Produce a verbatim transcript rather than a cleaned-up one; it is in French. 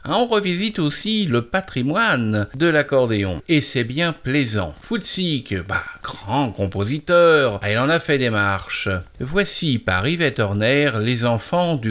On revisite aussi le patrimoine de l'accordéon. Et c'est bien plaisant. Footsik, bah, grand compositeur, il en a fait des marches. Voici par Yvette Horner, Les enfants du